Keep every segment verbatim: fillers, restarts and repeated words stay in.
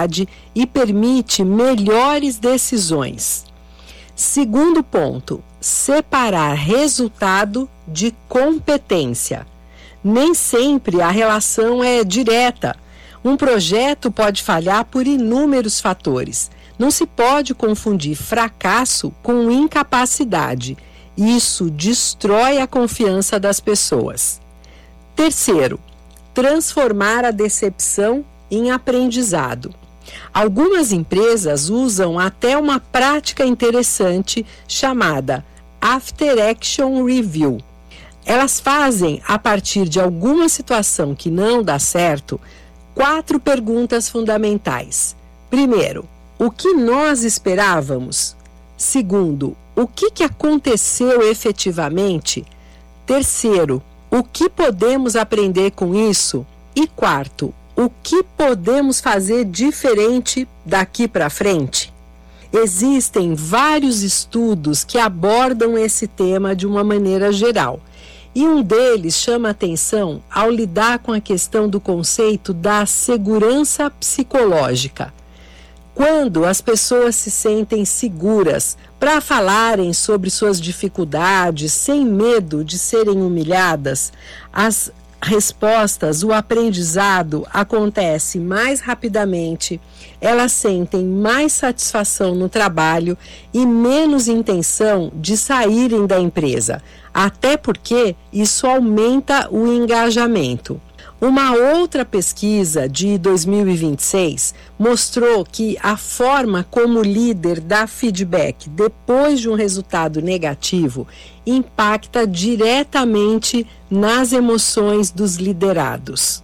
qualidade e permite melhores decisões. Segundo ponto, separar resultado de competência. Nem sempre a relação é direta. Um projeto pode falhar por inúmeros fatores. Não se pode confundir fracasso com incapacidade. Isso destrói a confiança das pessoas. Terceiro, transformar a decepção em aprendizado. Algumas empresas usam até uma prática interessante chamada After Action Review. Elas fazem, a partir de alguma situação que não dá certo, quatro perguntas fundamentais. Primeiro, o que nós esperávamos? Segundo, o que, que aconteceu efetivamente? Terceiro, o que podemos aprender com isso? E quarto, o que podemos fazer diferente daqui para frente? Existem vários estudos que abordam esse tema de uma maneira geral. E um deles chama atenção ao lidar com a questão do conceito da segurança psicológica. Quando as pessoas se sentem seguras para falarem sobre suas dificuldades, sem medo de serem humilhadas, as respostas, o aprendizado acontece mais rapidamente, elas sentem mais satisfação no trabalho e menos intenção de saírem da empresa, até porque isso aumenta o engajamento. Uma outra pesquisa de dois mil e vinte e seis mostrou que a forma como o líder dá feedback depois de um resultado negativo impacta diretamente nas emoções dos liderados.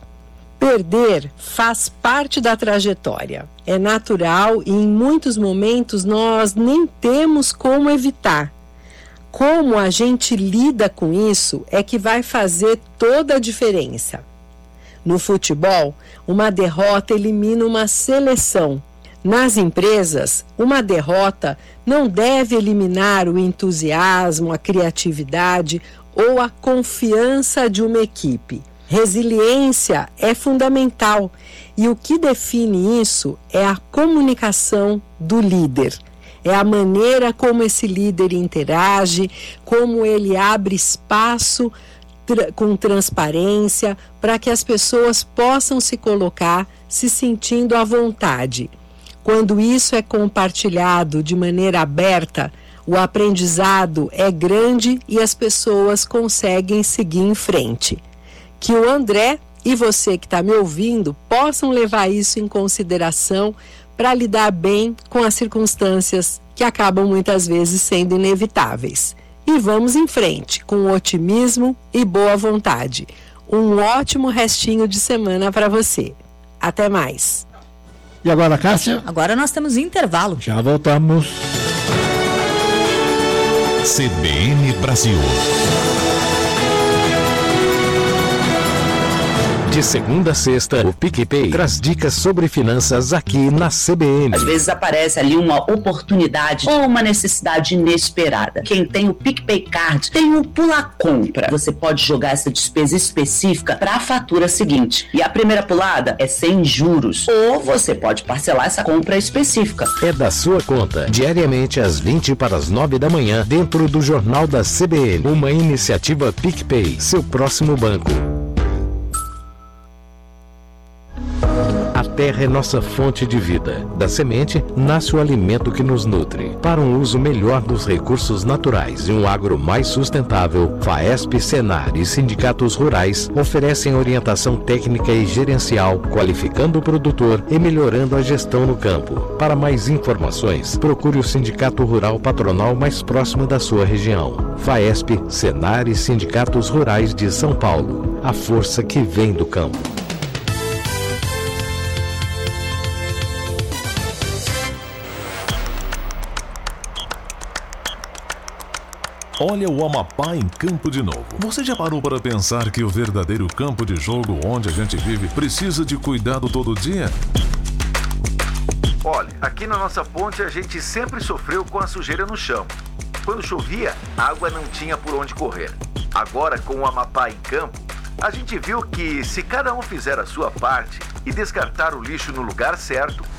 Perder faz parte da trajetória. É natural e em muitos momentos nós nem temos como evitar. Como a gente lida com isso é que vai fazer toda a diferença. No futebol, uma derrota elimina uma seleção. Nas empresas, uma derrota não deve eliminar o entusiasmo, a criatividade ou a confiança de uma equipe. Resiliência é fundamental e o que define isso é a comunicação do líder. É a maneira como esse líder interage, como ele abre espaço tra- com transparência para que as pessoas possam se colocar se sentindo à vontade. Quando isso é compartilhado de maneira aberta, o aprendizado é grande e as pessoas conseguem seguir em frente. Que o André e você que está me ouvindo possam levar isso em consideração para lidar bem com as circunstâncias que acabam muitas vezes sendo inevitáveis. E vamos em frente, com otimismo e boa vontade. Um ótimo restinho de semana para você. Até mais. E agora, Cássia? Agora nós temos intervalo. Já voltamos. C B N Brasil. De segunda a sexta, o PicPay traz dicas sobre finanças aqui na C B N. Às vezes aparece ali uma oportunidade ou uma necessidade inesperada. Quem tem o PicPay Card tem o Pula Compra. Você pode jogar essa despesa específica para a fatura seguinte. E a primeira pulada é sem juros. Ou você pode parcelar essa compra específica. É da sua conta, diariamente às vinte para as nove da manhã, dentro do Jornal da C B N. Uma iniciativa PicPay, seu próximo banco. A terra é nossa fonte de vida. Da semente, nasce o alimento que nos nutre. Para um uso melhor dos recursos naturais e um agro mais sustentável, FAESP, Senar e sindicatos rurais oferecem orientação técnica e gerencial, qualificando o produtor e melhorando a gestão no campo. Para mais informações, procure o Sindicato Rural Patronal mais próximo da sua região. FAESP, Senar e sindicatos rurais de São Paulo. A força que vem do campo. Olha o Amapá em campo de novo. Você já parou para pensar que o verdadeiro campo de jogo onde a gente vive precisa de cuidado todo dia? Olha, aqui na nossa ponte a gente sempre sofreu com a sujeira no chão. Quando chovia, a água não tinha por onde correr. Agora, com o Amapá em campo, a gente viu que se cada um fizer a sua parte e descartar o lixo no lugar certo,